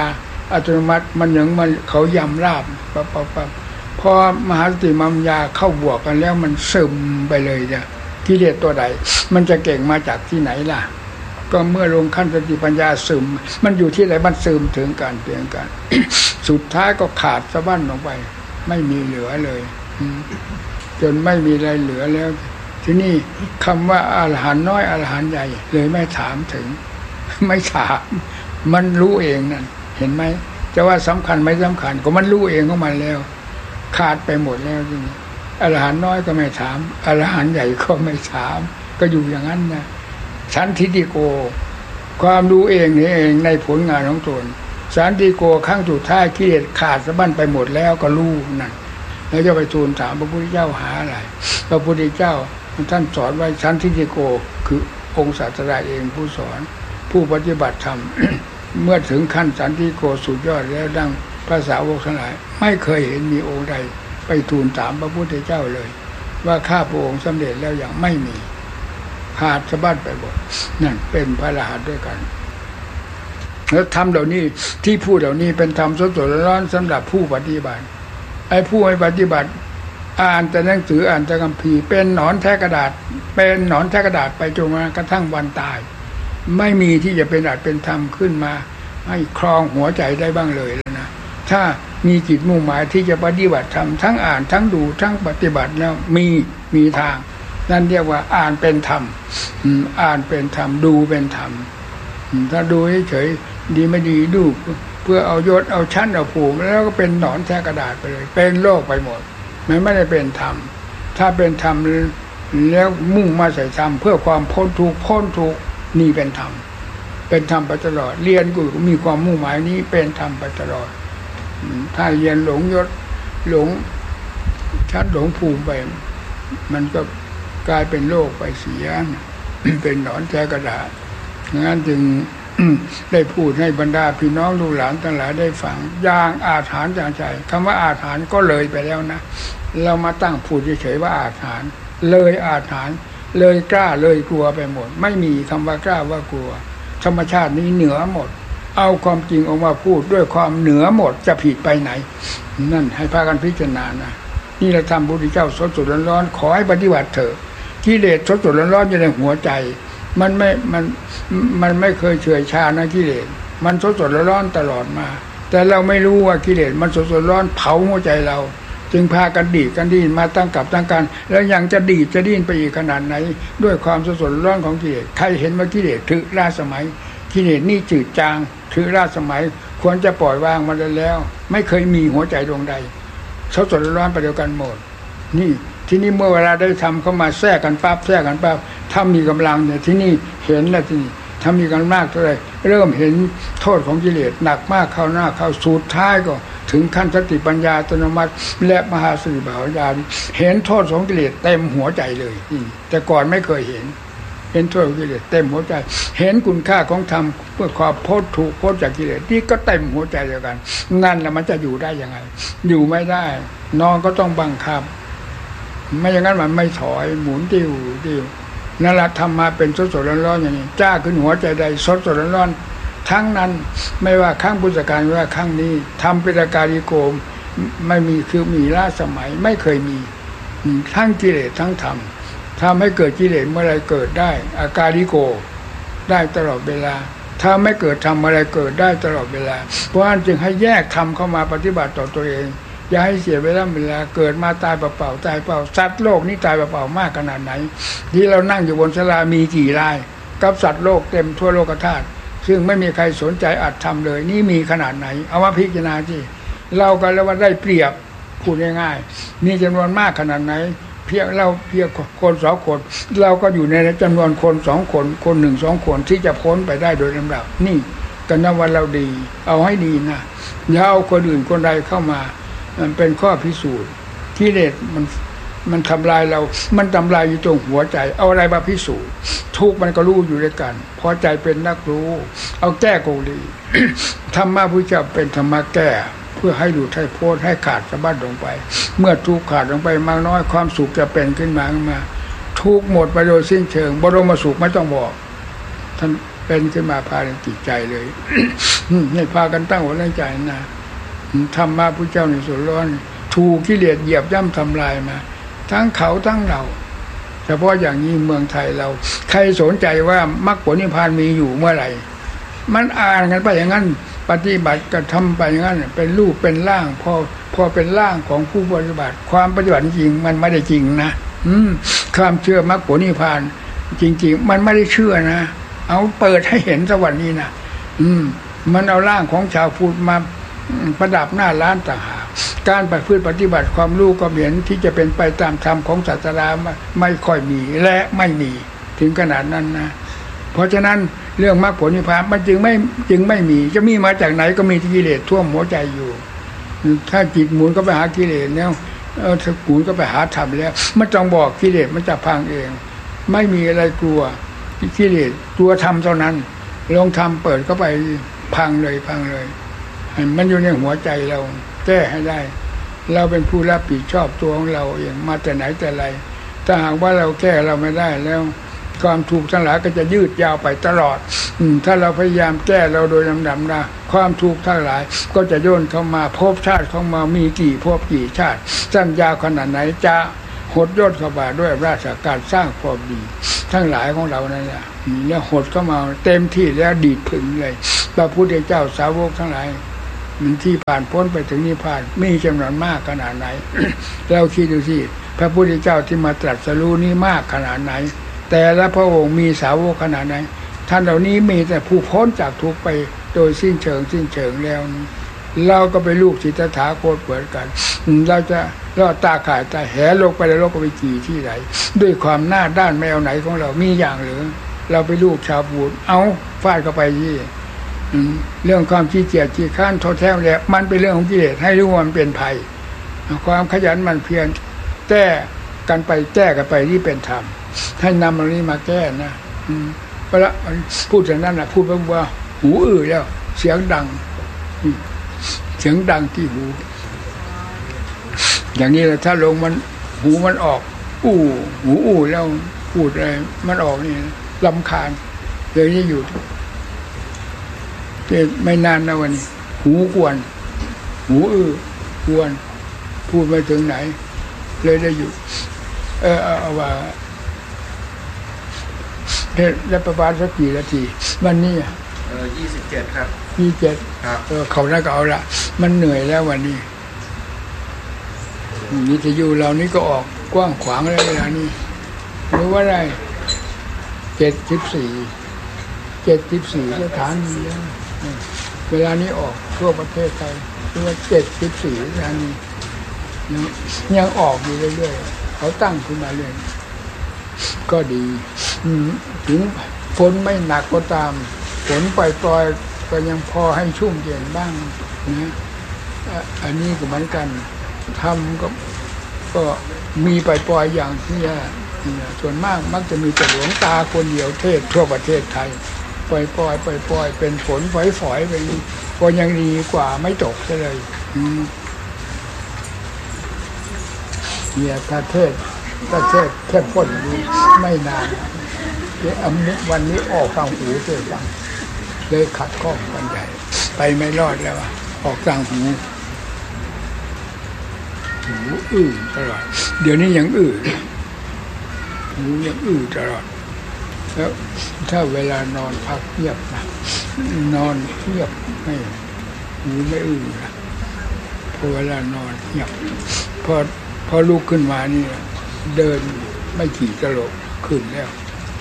อัตโนมัติมันอย่างมันเขายำราบปั๊บปั๊บปั๊บพอมหาสติมัมยาเข้าบวกกันแล้วมันซึมไปเลยจ้ะกิเลสตัวใดมันจะเก่งมาจากที่ไหนล่ะก็เมื่อลงขั้นสติปัญญาซึมมันอยู่ที่ไหนมันซึมถึงการเปลี่ยนกัน สุดท้ายก็ขาดสะบั้นลงไปไม่มีเหลือเลยจนไม่มีอะไรเหลือแล้วที่นี่คำว่าอรหันต์น้อยอรหันต์ใหญ่เลยไม่ถามถึงไม่ถามมันรู้เองนั่นเห็นไหมจะว่าสำคัญไม่สำคัญก็มันรู้เองของมันแล้วขาดไปหมดแล้วที่นี่อรหันต์น้อยก็ไม่ถามอรหันต์ใหญ่ก็ไม่ถามก็อยู่อย่างนั้นนะสันทิฏฐิโกความรู้เองนี่เองในผลงานของตนสันทิฏฐิโกขั้งสุดท้ายกิเลสขาดสะบั้นไปหมดแล้วก็รู้นั่นแล้วจะไปทูลถามพระพุทธเจ้าหาอะไรพระพุทธเจ้าท่านสอนไว้สันทิฏฐิโกคือองค์ศาสดาเองผู้สอนผู้ปฏิบัติธรรม เมื่อถึงขั้นสันทิฏฐิโกสุดยอดแล้วดังภาษาวกทั้งหลายไม่เคยเห็นมีองค์ใดไปทูลถามพระพุทธเจ้าเลยว่าข้าพระองค์สำเร็จแล้วอย่างไม่มีขาดสะบั้นไปหมดนั่นเป็นพระอรหันต์ด้วยกันแล้วธรรมเหล่านี้ที่พูดเหล่านี้เป็นธรรมสดๆร้อนๆสำหรับผู้ปฏิบัติไอ้ผู้ไม่ปฏิบัติอ่านแต่หนังสืออ่านแต่คัมภีร์เป็นหนอนแท้กระดาษเป็นหนอนแท้กระดาษไปจนกระทั่งวันตายไม่มีที่จะเป็นอาจเป็นธรรมขึ้นมาให้ครองหัวใจได้บ้างเลยแล้วนะถ้ามีจิตมุ่งหมายที่จะปฏิบัติธรรมทั้งอ่านทั้งดูทั้งปฏิบัติแล้วมีมีทางนั่นเรียกว่าอ่านเป็นธรรมอ่านเป็นธรรมดูเป็นธรรมถ้าดูเฉยๆดีไม่ดีดูเพื่อเอายศเอาชั้นเอาผูกแล้วก็เป็นหนอนแท้กระดาษไปเลยเป็นโลกไปหมดมันไม่ได้เป็นธรรมถ้าเป็นธรรมแล้วมุ่งมาใส่ธรรมเพื่อความพ้นทุกข์พ้นทุกข์นี่เป็นธรรมเป็นธรรมไปตลอดเรียนกูมีความมุ่งหมายนี้เป็นธรรมไปตลอดถ้าเรียนหลงยศหลงชั้นหลงภูมิไปมันก็กลายเป็นโลกไปเสีย เป็นหนอนแท้กระดาษงั้นจึง ได้พูดให้บรรดาพี่น้องลูกหลานทั้งหลายได้ฟังอย่างอาถรรพ์จางใจคำว่าอาถรรพ์ก็เลยไปแล้วนะเรามาตั้งพูดเฉยๆว่าอาถรรพ์เลยอาถรรพ์เลยกล้าเลยกลัวไปหมดไม่มีคำว่ากล้าว่ากลัวธรรมชาตินี้เหนือหมดเอาความจริงออกมาพูดด้วยความเหนือหมดจะผิดไปไหนนั่นให้พากันพิจารณานะนี่เราทำพระพุทธเจ้าสดๆร้อนๆขอให้ปฏิบัติเถอะกิเลสสดๆร้อนๆอยู่ในหัวใจมันไม่มันมันไม่เคยเฉยชานะกิเลสมันสดๆร้อนๆตลอดมาแต่เราไม่รู้ว่ากิเลสมันสดๆร้อนเผาหัวใจเราจึงพากันดีดกันดิ้นมาตั้งกับตั้งกันแล้วยังจะดีดจะดิ้นไปอีกขนาดไหนด้วยความสดๆร้อนของกิเลสใครเห็นว่ากิเลสถือราสมัยกิเลสนี่จืดจางถือราสมัยควรจะปล่อยวางมาแล้วไม่เคยมีหัวใจดวงใดสดๆร้อนไปเดียวกันหมดนี่ที่นี่เมื่อเวลาได้ทำเข้ามาแทรกกันปั๊บแทรกกันปั๊บถ้ามีกำลังเนี่ยที่นี่เห็นแล้วที่นี่ถ้ามีกันมากเท่าไรเริ่มเห็นโทษของกิเลสหนักมากเข้าหน้าเข้าสุดท้ายก็ถึงขั้นสติปัญญาอัตโนมัติและมหาสติปัญญาเห็นโทษของกิเลสเต็มหัวใจเลยแต่ก่อนไม่เคยเห็นเห็นโทษของกิเลสเต็มหัวใจเห็นคุณค่าของธรรมเพื่อความพ้นทุกข์พ้นจากกิเลสนี่ก็เต็มหัวใจเดียวกันนั่นแหละมันจะอยู่ได้ยังไงอยู่ไม่ได้นอนก็ต้องบังคับไม่อย่างนั้นมันไม่ถอยหมุนติ้วติ้วนั่นแหละทำมาเป็นสดๆร้อนๆอย่างนี้จ้าขึ้นหัวใจใดสดๆร้อนๆทั้งนั้นไม่ว่าครั้งพุทธกาลว่าครั้งนี้ทำเป็นอาการิโกมไม่มีคือมีล้าสมัยไม่เคยมีทั้งกิเลสทั้งธรรมทำให้เกิดกิเลสเมื่อไรเกิดได้อาการิโกได้ตลอดเวลาถ้าไม่เกิดธรรมอะไรเกิดได้ตลอดเวลาเพราะฉะนั้นจึงให้แยกธรรมเข้ามาปฏิบัติต่อตัวเองอย่าให้เสียเวลาเวลาเกิดมาตายเปล่าๆตายเปล่าสัตว์โลกนี้ตายเปล่ามากขนาดไหนที่เรานั่งอยู่บนศาลามีกี่รายกับสัตว์โลกเต็มทั่วโลกธาตุซึ่งไม่มีใครสนใจอัดทำเลยนี่มีขนาดไหนเอามาพิจารณาที่เรากันแล้วว่าได้เปรียบพูดง่ายๆมีจำนวนมากขนาดไหนเพียงเราเพียงคนสองคนเราก็อยู่ในจำนวนคนสองคนคนหนึ่งสองคนที่จะพ้นไปได้โดยลำดับนี่กันนะวันเราดีเอาให้ดีนะอย่าเอาคนอื่นคนใดเข้ามามันเป็นข้อพิสูจน์กิเลสมันมันทำลายเรามันทำลายอยู่ตรงหัวใจเอาอะไรมาพิสูจน์ทุกมันก็รู้อยู่ด้วยกันพอใจเป็นนักรู้เอาแก้โกดี ธรรมะพุทธเจ้าเป็นธรรมะแก้เพื่อให้หลุดให้พ้นให้ขาดสะบั้นลงไปเมื่อทุกข์ขาดลงไปมากน้อยความสุขจะเป็นขึ้นมาขึ้นมาทุกข์หมดไปโดยสิ้นเชิงบรมสุขไม่ต้องบอกท่านเป็นขึ้นมาภายในจิตใจเลยให้พากันตั้งหัวตั้งใจนะธรรมะพระเจ้าในส่วนร้อนถูกกิเลสเหยียบย่ำทำลายมาทั้งเขาทั้งเราเฉพาะอย่างนี้เมืองไทยเราใครสนใจว่ามรรคผลนิพพานมีอยู่เมื่อไหร่มันอ่านกันไปอย่างนั้นปฏิบัติกระทำไปอย่างนั้นเป็นรูปเป็นร่างพอพอเป็นร่างของผู้ปฏิบัติความปฏิบัติจริงมันไม่ได้จริงนะอืมความเชื่อมรรคผลนิพพานจริงๆมันไม่ได้เชื่อนะเอาเปิดให้เห็นสวรรค์นี้นะอืมมันเอาร่างของชาวพุทธมาประดับหน้าร้านต่างหากการปฏิบัติปฏิบัติความรู้ก็เห็นที่จะเป็นไปตามธรรมของศาสนาไม่ค่อยมีและไม่มีถึงขนาดนั้นนะเพราะฉะนั้นเรื่องมรรคผลนิพพานมันจึงไม่จึงไม่มีจะมีมาจากไหนก็มีกิเลสท่วมหัวใจอยู่ถ้าจิตหมุนก็ไปหากิเลสแล้วเออถ้าหมุนก็ไปหาธรรมแล้วไม่ต้องบอกกิเลสมันจะพังเองไม่มีอะไรกลัวกิเลสตัวธรรมเท่านั้นลองทำเปิดก็ไปพังเลยพังเลยมันอยู่ในหัวใจเราแก้ให้ได้เราเป็นผู้รับผิดชอบตัวของเราเองมาแต่ไหนแต่ไรถ้าหากว่าเราแก้เราไม่ได้แล้วความถูกทั้งหลายก็จะยืดยาวไปตลอดอืมถ้าเราพยายามแก้เราโดยลำดับนะความถูกทั้งหลายก็จะโยนเข้ามาภพชาติของมามีกี่ภพกี่ชาติสั้นยาวขนาดไหนจะหดยศเข้ามาด้วยราชการสร้างความดีทั้งหลายของเรานั่นแหละเนี่ยหดเข้ามาเต็มที่แล้วดีดถึงเลยพระพุทธเจ้าสาวกทั้งหลายมันที่ผ่านพ้นไปถึงนิพพานมีจำนวนมากขนาดไหน เราคิดดูสิพระพุทธเจ้าที่มาตรัสรู้นี้มากขนาดไหนแต่ละพระองค์มีสาวกขนาดไหนท่านเหล่านี้มีแต่ผู้พ้นจากทุกข์ไปโดยสิ้นเชิงสิ้นเชิงแล้วเราก็ไปลูกศิทธาโคตรเหมือนกันเราจะลอดตาข่ายตาแหลงไปแล้วเราก็ไปกี่ที่ไหนด้วยความหน้าด้านแมวไหนของเรามีอย่างหรือเราไปลูกชาวบูดเอาฟาดเข้าไปยี่เรื่องความขี้เกียจขี้ข้านท้อแท้แล้วมันเป็นเรื่องของกิเลสให้รู้ว่ามันเป็นภัยความขยันมันเพียรแก้กันไปแก้กันไปที่เป็นธรรมให้นำอันนี้มาแก้นะเพราะละพูดอย่างนั้นนะพูดว่าหูอื้อแล้วเสียงดังเสียงดังที่หูอย่างนี้แหละถ้าลงมันหูมันออกอู้หูอู้แล้วพูดอะไรมันออกนี่รำคาญเลยนี่อยู่ไม่นานนะวันนี้หูกวนหูอื้อกวนพูดไปถึงไหนเลยได้อยู่เออเอาว่าแล้วประมาณสักกี่นาทีวันนี้เออยี่สิบเจ็ดครับยี่สิบเจ็ดครับเออเขาแล้วก็เอาละมันเหนื่อยแล้ววันนี้วิทยุเรานี่ก็ออกกว้างขวางแล้วเวลานี้รู้ว่าได้เจ็ดสิบสี่เจ็ดสิบสี่สถานีแล้วเวลานี้ออกทั่วประเทศไทยเรียกว่าเจ็ดสิบสี่สถานียังออกอยู่เรื่อยๆเขาตั้งขึ้นมาเรื่อยก็ดีถึงฝนไม่หนักก็ตามฝนปล่อยๆก็ยังพอให้ชุ่มเย็นบ้างนะอันนี้ก็เหมือนกันทำก็ก็มีปล่อยๆอย่างที่ส่วนมากมักจะมีแต่หลวงตาคนเดียวเทศทั่วประเทศไทยปล่อยปล่อยปล่อยปล่อยเป็นฝนฝอยฝอยไปก็ยังดีกว่าไม่ตกเลยเนี่ยถ้าเทศถ้าเทศแค่พ้นนี้ไม่นานเดี๋ยวอันนี้วันนี้ออกทางหูเสียฟังเลยขัดข้องกันใหญ่ไปไม่รอดแล้วออกทางหูหูอื้อตลอดเดี๋ยวนี้ยังอื้อหูยังอื้อตลอดแล้วถ้าเวลานอนพักเงียบนะนอนเงียบไม่หูไม่อื้อนะพอเวลานอนเงียบพอพอลุกขึ้นมานี่เดินไม่ขี่กระโหลกขึ้นแล้ว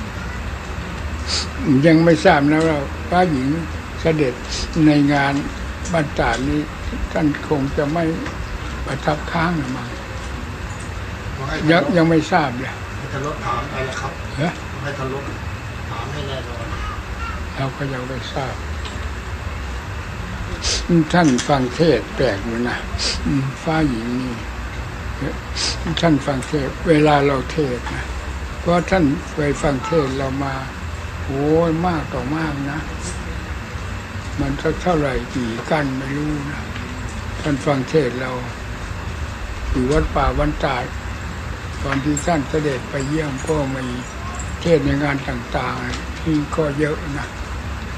ยังไม่ทราบนะว่าพระหญิงเสด็จในงานบรรดานี้ท่านคงจะไม่ประทับค้างนะมั้งยังยังไม่ทราบเลยให้ทะลุถามไปแล้วครับเฮ้ยให้ทะลุถามให้แน่นอนเราก็ยังไม่ทราบท่านฟังเทศแปลกอยู่นะฟ้าหญิงนี่ท่านฟังเทศเวลาเราเทศนะเพราะท่านไปฟังเทศเรามาโอ้ยมากต่อมากนะมันสักเท่าไหร่กี่กันไม่รู้นะท่านฟังเทศเราอยู่วัดป่าวันตาดตอนที่ท่านเสด็จไปเยี่ยมก็มีเทศในงานต่างๆที่ก็เยอะนะ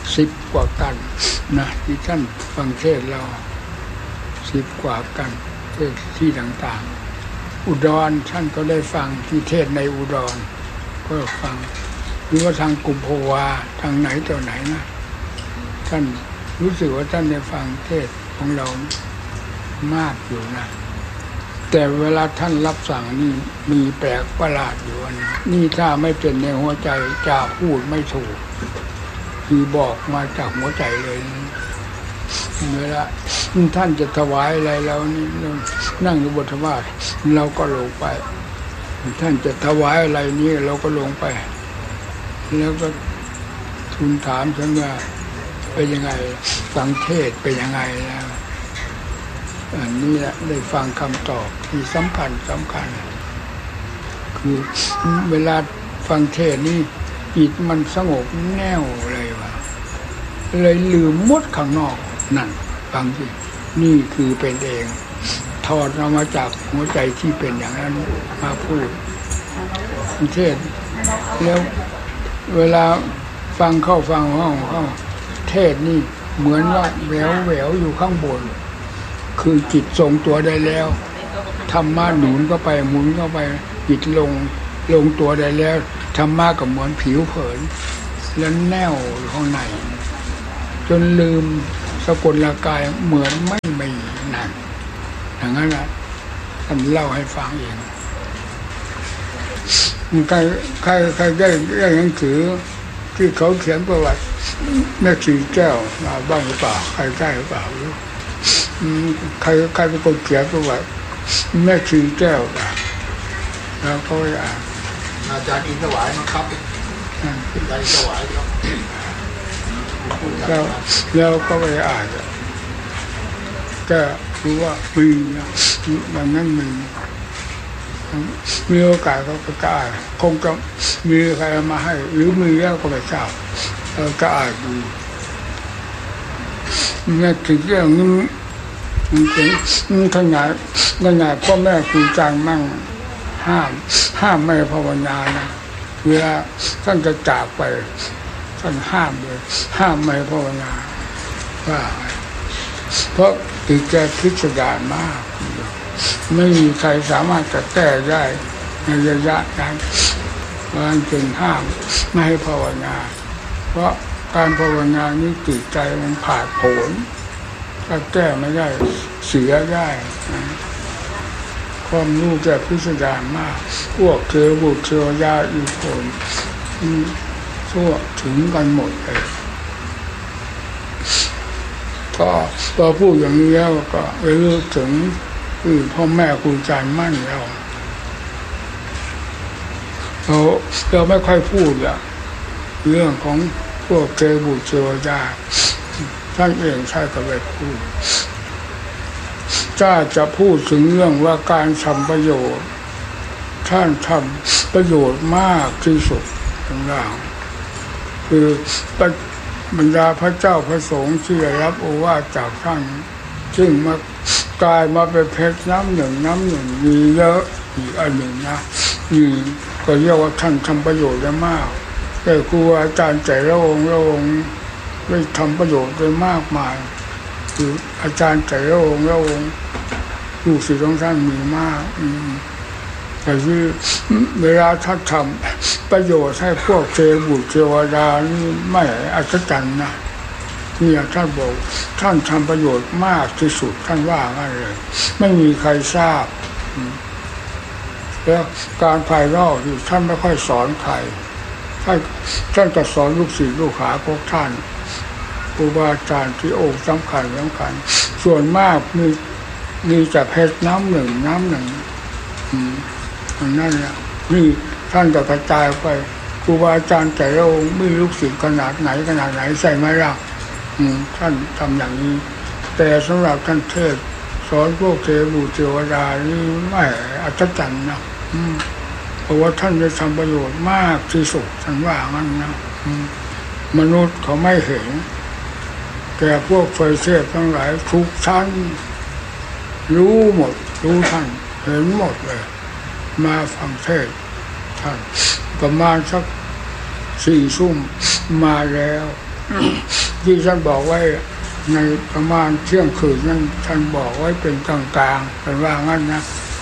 สิบกว่ากันนะที่ท่านฟังเทศเราสิบกว่ากันเทศที่ต่างๆอุดรท่านก็ได้ฟังที่เทศในอุดรก็ฟังหรือว่าทางกุมภาวาทางไหนต่อไหนนะท่านรู้สึกว่าท่านได้ฟังเทศของเรามากอยู่นะแต่เวลาท่านรับสั่งนี่มีแปลกประหลาดอยู่อันนี้นี่ถ้าไม่เป็นในหัวใจจะพูดไม่ถูกคือบอกมาจากหัวใจเลยเวลาท่านจะถวายอะไรแล้วนี่นั่งอยู่บนธรรมะเราก็ลงไปท่านจะถวายอะไรนี่เราก็ลงไปแล้วก็ทูลถามท่านว่าเป็นยังไงฟังเทศเป็นยังไงแล้วอันนี้แหละได้ฟังคำตอบที่สำคัญสำคัญคือเวลาฟังเทศนี่จิตมันสงบแน่วเลยว่ะเลยลืมหมดข้างนอกนั่นฟังสินี่คือเป็นเองถอดออกมาจากหัวใจที่เป็นอย่างนั้นมาพูดเทศแล้วเวลาฟังเข้าฟังห้องเข้าเทศนี่เหมือนว่าแหววแหววอยู่ข้างบนคือจิตทรงตัวได้แล้วธรรมะหนุนเข้าไปหมุนเข้าไปจิตลงลงตัวได้แล้วธรรมะก็เหมือนผิวเผินแล้วแน่วอยู่ข้างในจนลืมสกุลกายเหมือนไม่มีนั่นอย่างนั้นนะท่านเล่าให้ฟังเองใครใครใครได้ได้หนังสือที่เขาเขียนประวัติแม่ชีแก้วมาบ้างหรือเปล่าใครได้หรือเปล่าใครใครเป็นคนเขียนประวัติแม่ชีแก้วแล้วก็อ่านอาจารย์อินถวายมั้งครับอาจารย์อินถวายครับแล้วแล้วก็ไปอ่านก็รู้ว่ามีนะมันนั้นมีมีโอกาสก็ก็อ่านคงจะมีใครมาให้หรือมีแล้วก็ไม่ทราบก็อ่านดูแม่ถึงเรื่องนี้มันเป็นขนาดขนาดพ่อแม่ครูอาจารย์มั่งห้ามห้ามไม่ภาวนานะเวลาท่านจะจากไปท่านห้ามเลยห้ามไม่ภาวนาว่าเพราะติดแกพิสดารมากไม่มีใครสามารถจะแก้ได้ในระยะนั้นมันจึงห้ามไม่ให้ภาวนาเพราะการภาวนานี้จิตใจมันผาดโผนถ้าแก้ไม่ได้เสียได้ความรู้แก่พิสดารมากพวกเทวบุตรเทวยาอีกคนทั่วถึงกันหมดเลยก็พอพูดอย่างนี้แล้วก็เรื่องถึงพ่อแม่ครูอาจารย์มั่นเราเราเราไม่ค่อยพูดอะเรื่องของพวกเทวบุตรเทวยาท่านเองใช่ก็ไม่พูดถ้าจะพูดถึงเรื่องว่าการทำประโยชน์ท่านทำประโยชน์มากที่สุดของเราคือบรรดาพระเจ้าพระสงฆ์ที่ได้รับโอวาทจากท่านซึ่งมากลายมาเป็นเพชรน้ำหนึ่งน้ำหนึ่งมีเยอะอีกอันหนึ่งนะนี่ก็เรียกว่าท่านทำประโยชน์ได้มากแต่ครูอาจารย์ใจละองค์ละองค์ได้ทำประโยชน์ได้มากมายคืออาจารย์ใจละองค์ละองค์ลูกศิษย์ของท่านมีมากแต่ที่เวลาท่านทำประโยชน์ให้พวกเทวบุตรเทวดานี่ไม่อัศจรรย์นะนี่ท่านบอกท่านทำประโยชน์มากที่สุดท่านว่างั้นเลยไม่มีใครทราบแล้วการภายนอกที่ท่านไม่ค่อยสอนใครท่านท่านจะสอนลูกศิษย์ลูกหาพวกท่านครูบาอาจารย์ที่องค์สำคัญสำคัญส่วนมากมีมีแต่เพชรน้ำหนึ่งน้ำหนึ่งอันนั้นแหละนี่ท่านจะกระจายไปครูบาอาจารย์แต่ละองค์มีลูกศิษย์ขนาดไหนขนาดไหนใส่ไหมล่ะท่านทำอย่างนี้แต่สำหรับท่านเทศสอนพวกเทวบุตรเทวดานี่ไม่อัศจรรย์นะเพราะว่าท่านได้ทำประโยชน์มากที่สุดท่านว่างั้นนะมนุษย์เขาไม่เห็นแต่พวกไฟเทพทั้งหลายทุกชั้นรู้หมดรู้ท่านเห็นหมดเลยมาฟังเทศท่านประมาณสักสี่ทุ่มมาแล้วที่ท่านบอกไว้ในประมาณเที่ยงคืนนั้นท่านบอกไว้เป็นกลางๆเป็นว่างั้นนะ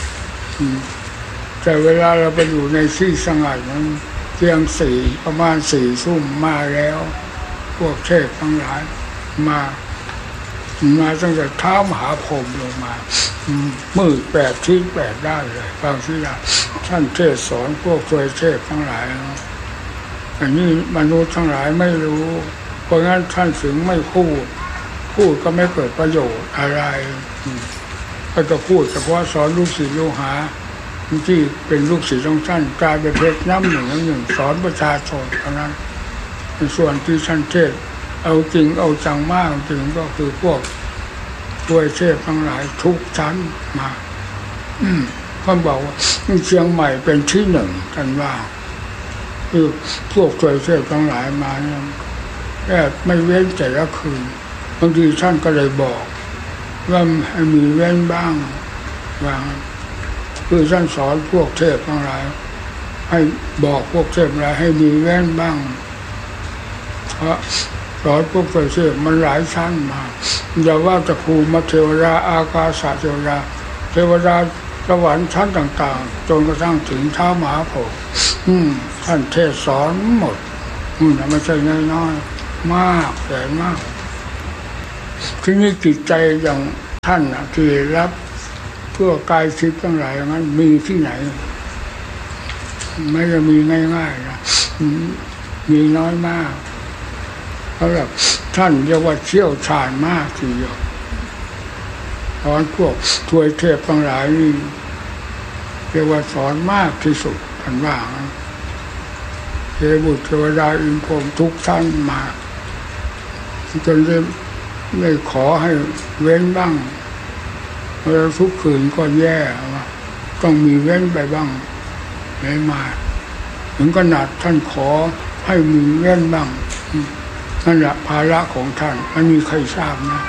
แต่เวลาเราไปอยู่ในที่สงัดนั้นเที่ยงสี่ประมาณสี่ทุ่มมาแล้วพวกเทพทั้งหลายมามาตั้งแต่เท้ามหาพรหมลงมามืดแปดที่แปดได้เลยบางทีนะท่านเทศสอนพวกเคยเทพทั้งหลายอันนี้มนุษย์ทั้งหลายไม่รู้เพราะงั้นท่านถึงไม่พูดพูดก็ไม่เกิดประโยชน์อะไรก็จะพูดเฉพาะสอนลูกศิษย์ลูกหาที่เป็นลูกศิษย์ของท่านกลายเป็นเพชรน้ำหนึ่งน้ำหนึ่งสอนประชาชนเท่านั้นส่วนที่ท่านเทศเอาจริงเอาจังมากจริงก็คือพวกด้วยเทพทั้งหลายทุกชั้นมาท่านบอกว่าเชียงใหม่เป็นที่หนึ่งท่านว่าคือพวกด้วยเทพทั้งหลายมาเนี่ยแค่ไม่เว้นแต่ละคืนบางทีท่านก็เลยบอกว่าให้มีเว้นบ้างว่าคือท่านสอนพวกเทพทั้งหลายให้บอกพวกเทพทั้งหลายให้มีเว้นบ้างเพราะสอนพวกเทพมันหลายชั้นมาอย่าว่าจะภูมิเทวดาอากาศเทวดาเทวดาสวรรค์ชั้นต่างๆจนกระทั่งถึงท้ามหาโพธิ์ท่านเทศสอนหมดไม่ใช่น้อยๆมากแสนมากที่นี่จิตใจอย่างท่านที่รับเพื่อกายทิพย์ทั้งหลายนั้นมีที่ไหนไม่จะมีง่ายๆนะมีน้อยมากเพราะแบบท่านเรียกว่าเชี่ยวชาญมากทีเดียวสอนพวกทวยเทพทั้งหลายนี่เรียกว่าสอนมากที่สุดท่านว่าเทพบุตรเทวดาอินพรหมทุกท่านมาจนได้ไม่ขอให้เว้นบ้างแล้วทุกคืนก็แย่ต้องมีเว้นไปบ้างไม่มาถึงขนาดท่านขอให้มีเว้นบ้างนั่นแหละภาระของท่านไม่มีใครทราบนะ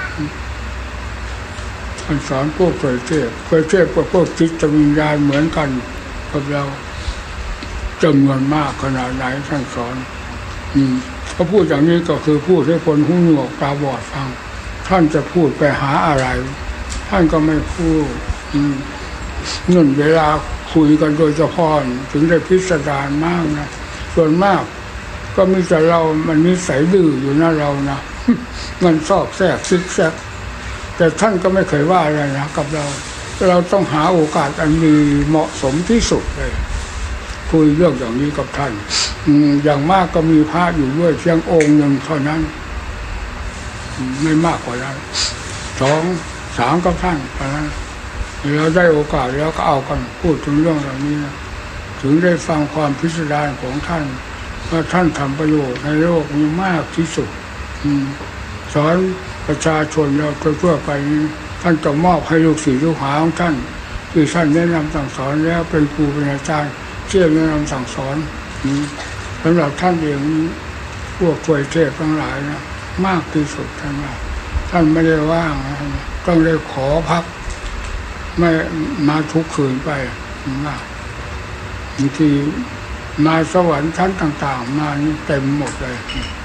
ท่านสอนพวกเผยเทพเผยเทพกับพวกจิตวิญญาณเหมือนกันกับเราจำนวนมากขนาดไหนท่านสอนอืมเขาพูดอย่างนี้ก็คือพูดให้คนหูหนวกตาบอดฟังท่านจะพูดไปหาอะไรท่านก็ไม่พูดเงื่อนเวลาคุยกันโดยเฉพาะถึงได้พิสดารมากนะส่วนมากก็มีแต่เรามันนิสัยดื้ออยู่นะเรานะมันซอกแซกซิกแซกแต่ท่านก็ไม่เคยว่าอะไรนะกับเราเราต้องหาโอกาสอันมีเหมาะสมที่สุดเลยคุยเรื่องอย่างนี้กับท่านอย่างมากก็มีพระอยู่ด้วยเพียงองค์หนึ่งเท่านั้นไม่มากกว่านั้นสองสามกับท่านเท่านั้นเราได้โอกาสแล้วก็เอากันพูดถึงเรื่องเหล่านี้ถึงได้ฟังความพิสดารของท่านว่าท่านทำประโยชน์ในโลกนี้มากที่สุดสอนประชาชนเราทั่วไปท่านจะมอบให้ลูกศิษย์ลูกหาของท่านที่ท่านแนะนำสั่งสอนแล้วเป็นครูเป็นอาจารย์เชื่อแนะนำสั่งสอนสำหรับท่านเองพวกถวยเทพทั้งหลายนะมากที่สุดท่านว่าท่านไม่ได้ว่างต้องได้ขอพักไม่มาทุกคืนไปว่าบางทีมาสวรรค์ชั้นต่างๆมานี่เต็มหมดเลย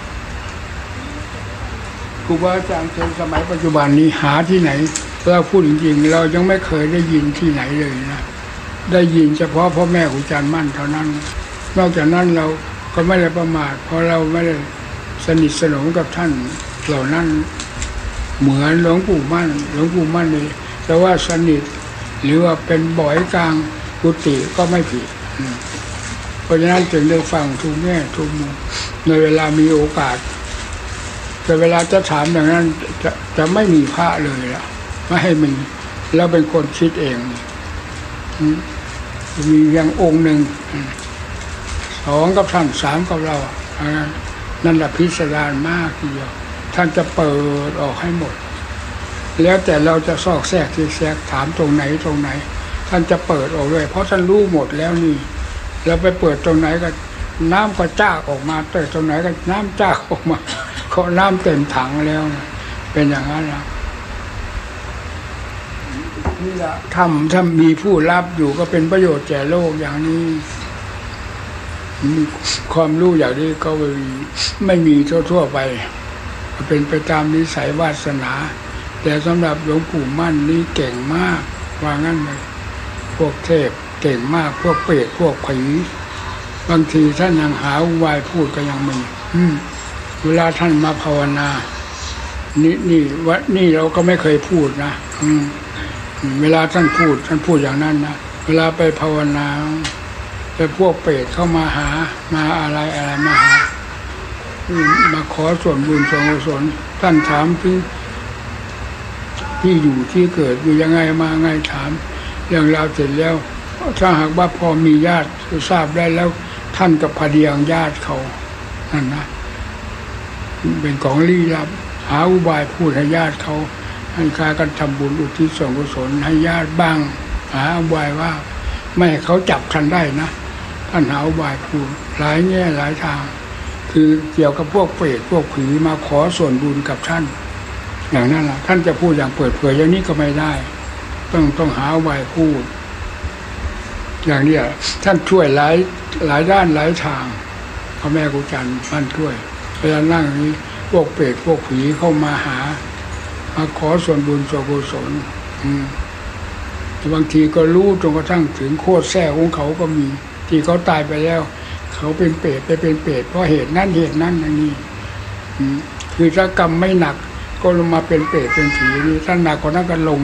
ครูบาอาจารย์ในสมัยปัจจุบันนี้หาที่ไหนเราพูดจริงๆเรายังไม่เคยได้ยินที่ไหนเลยนะได้ยินเฉพาะพ่อแม่ครูอาจารย์มั่นเท่านั้นนอกจากนั้นเราก็ไม่ได้ประมาทเพราะเราไม่ได้สนิทสนมกับท่านเหล่านั้นเหมือนหลวงปู่มั่นหลวงปู่มั่นนี่แต่ว่าสนิทหรือว่าเป็นบ่อยกลางกุฏิก็ไม่ผิดเพราะฉะนั้นจึงได้ฟังทุกแง่ทุกมุมในเวลามีโอกาสแต่เวลาจะถามอย่างนั้นจะจะไม่มีพระเลยล่ะไม่ให้มีแล้วเป็นคนคิดเองมีอย่างองค์หนึ่งสองกับท่านสามกับเรานั่นแหละพิสดารมากทีเดียวท่านจะเปิดออกให้หมดแล้วแต่เราจะซอกแซกที่แซกถามตรงไหนตรงไหนท่านจะเปิดออกเลยเพราะท่านรู้หมดแล้วนี่เราไปเปิดตรงไหนก็น้ำก็จ้าออกมาเปิดตรงไหนก็น้ำจ้าออกมาเขาน้ำเต็มถังแล้วเป็นอย่างนั้นนะนี่แหละทำถ้ามีผู้รับอยู่ก็เป็นประโยชน์แก่โลกอย่างนี้มีความรู้อย่างนี้ก็ไม่มีทั่วๆไปเป็นไปตามนิสัยวาสนาแต่สำหรับหลวงปู่มั่นนี่เก่งมากว่างั้นเลยพวกเทพเก่งมากพวกเปรตพวกผีบางทีท่านยังหาอุบายพูดก็ยังมีอืมเวลาท่านมาภาวนานี่นี่วัดนี่เราก็ไม่เคยพูดนะอืมเวลาท่านพูดท่านพูดอย่างนั้นนะเวลาไปภาวนาไปพวกเปรตเข้ามาหามาอะไรอะไรมาหามาขอส่วนบุญส่วนกุศลท่านถามที่ที่อยู่ที่เกิดอยู่ยังไงมาไงถามเรื่องราวเสร็จแล้วถ้าหากว่าพอมีญาติทราบได้แล้วท่านกับพเดียงญาติเขานั่นนะเป็นของลี้ลับหาอุบายพูดให้ญาติเขาให้กายกันทำบุญอุทิศส่วนกุศลให้ญาติบ้างหาอุบายว่าไม่ให้เขาจับท่านได้นะท่านหาอุบายพูดหลายแง่หลายทางคือเกี่ยวกับพวกเปรตพวกผีมาขอส่วนบุญกับท่านอย่างนั้นล่ะท่านจะพูดอย่างเปิดเผยอย่างนี้ก็ไม่ได้ต้องต้องหาอุบายพูดอย่างนี้ท่านช่วยหลายหลายด้านหลายทางพระแม่ครูจันทร์ท่านช่วยเวลานั่งนี้พวกเปรตพวกผีเข้ามาหามาขอส่วนบุญส่วนกุศลบางทีก็รู้จนกระทั่งถึงโคตรแท้ของเขาก็มีที่เขาตายไปแล้วเขาเป็นเปรตไปเป็นเปรตเพราะเหตุนั้นเหตุนั้นอย่างนี้คือถ้ากรรมไม่หนักก็ลงมาเป็นเปรตเป็นผีนี่ถ้าหนักกว่านั้นก็ลง